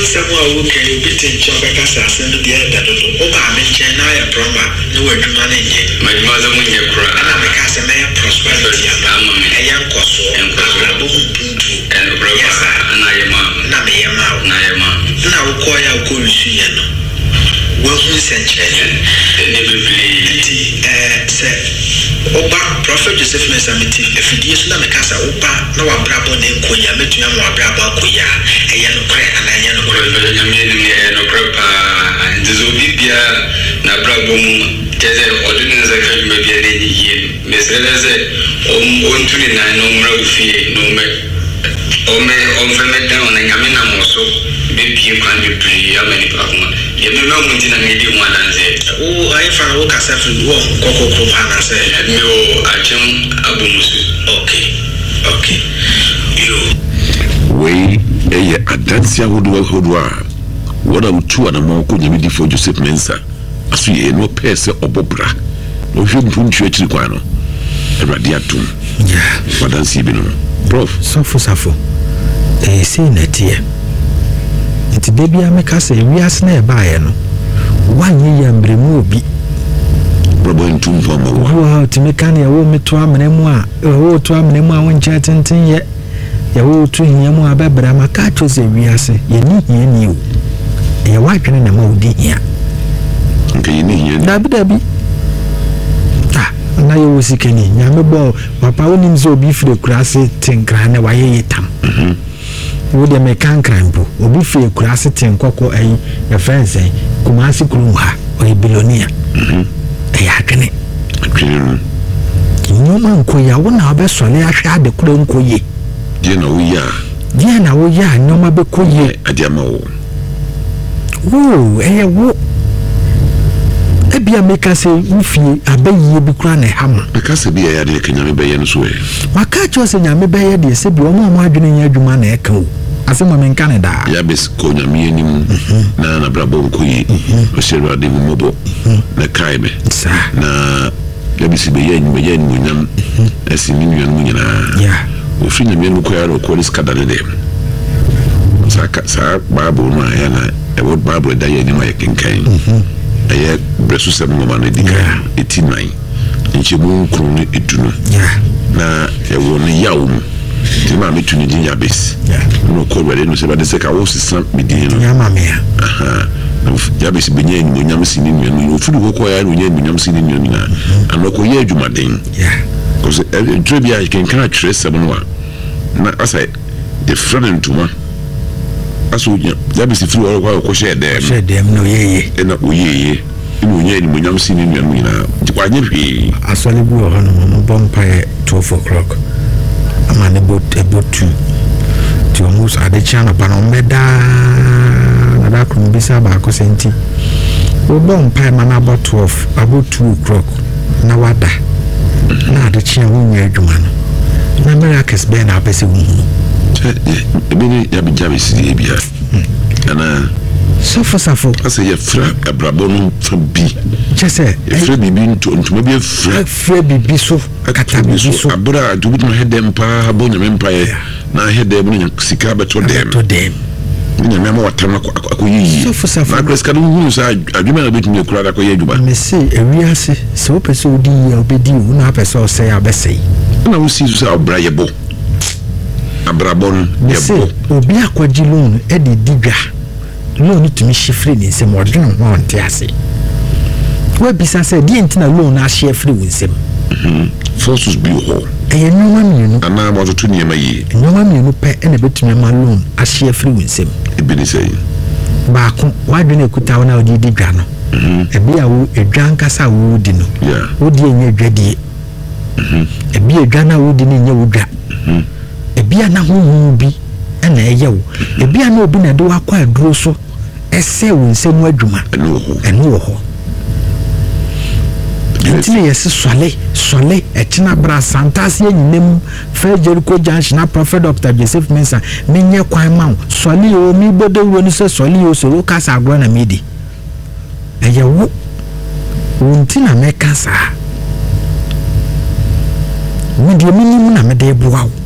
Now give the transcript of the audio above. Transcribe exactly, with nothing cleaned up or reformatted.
someone who can beat in Chobacas and the other. Oh, I'm in China, a proper, no word managing. My mother, when you're crying, I'm a customer, prosperity, a young cosso, and Brabo, and Brava, and I am Namia, Nayama. Now, quite a good Siano. Well, who sent you? Never believe, said. Oba Prophet Joseph Mesamiti, if you use the Casa Oba, no Brabo name Koya, met you more Brabo Koya, a young crack and a young crack, and a crapa, and the Zobibia, Nabrabo, Jazz, ordinance, I can be a lady here. Miss Eleze, on one twenty-nine, no Murphy, no me, or me, on Femet down, and Camina Mosso, baby, you can't be pretty, how many Papa. You know, I'm going one and say, oh, I found a work as a one, Coco Hana said, no, I jump Abumusu. Okay, okay. You way a dancia would well hold war. What I would two and a more could you for Joseph Mensa? As we no pesa or bobra. No, you don't church require. A radiatum. Yeah, what does he be? Prof, Safo Safo. Eh, say that here. It's baby, I make us say, we are snare by no. One year and bring be. Bravo in two form of wow to make any woman to a memoir, a whole to a memoir when chatting yet. You will to him, but I'm a catch as a we are say, you need you. A wife in a mood here. Okay, you need Dabby Dabby. Ah, now you will see Kenny, Yamabo, Papa wouldn't so be for the grassy thing, crying away tam. Would the mecan crampo, or be for a grassy thing, cocoa, a friend say, Kumasi Krumha, or a billionaire. A yakene. No man koya, one hour best on the Asha de Kron Koye. You know, we are. Diana, we are no mabe koye, a diamo. Oh, eh, what? Ebia make us say, Ufi, a bay ye be crowned a hammer. Because be a yard can you be any way. My catch was in Yami Bay, they said, you are more margin in your Juman echo. As a woman in Canada. Yabis Konya me any Nana Brabo Koye, or Sarah de Mobo, the Kaibe, na Yabis be yen, be yen, Munam, as in Union Munina. Yeah, we feel the men require or call this Cadade. Saka, Sir, Babu, Mayana, a word Babu, Diana, my king came. A year, Bresus seven woman, eighteen nine. And she won't croon it to know. Yeah, now, a woman yaum. The mammy to the Yabis. No call ready to say, but the second was some median. Yamamia. Aha. Yabis began when I'm seeing you, you food walk away when I'm seeing you, and look away to my ding. Yeah. Because every trivia I can catch trace seven one. Not as I, the friend to one. As would Yabis if you are a while, share them. Share them, no ye, and not we. When I'm seeing you, I never. I saw you on bonfire twelve o'clock. I'm on a boat, a boat two. To almost at the channel, but on Meda, that couldn't be Sabako Senti. We born pie man about twelve, about two o'clock. Now what that? Now the chair won't wear Juman. Namerakas Ben Apesi won't. A minute, Yabby Javis, and uh, Suffer, suffer. I say, a frap, a brabon from B. Just say, a frabby bean to maybe a frap, frabby biso, a catabiso, a bra, do not head them pa, bonum empire. Now I had them in Sicaba to them. To them. In a memo at Tamako, suffer, suffer. I was coming use I remember between your crowd. I may say, a real so pursue the obedi, no person say a bessay. And I will see you our briable. A brabon, yes, Obi Aquadilon, Eddie Digger. No need to me shifting in some more drum on Tiasi. Where besides a didn't alone as she free with him. Forces be whole. And no one you know, and I was to near my ye. No one you know, pay any bit to me alone as she free with him. It be the same. Back, why do you put down our D D Gano? A beer, a drunk as I would know. Yeah, would you in your dready? A beer gunner would in your gap. A beer now who be. And a yo, a beer no bin a do acquire grosso, a say in some way, Juma, and no ho. Until yes, Swale, Swale, a china brass, Santasia, name, Fair Jericho Junction, a prophet Doctor Joseph Mensa, Minya Quamount, Swali, or me, but the one says Swali, so Lucas are going to midi. And you won't make us. With your minimum, I'm a day, wow.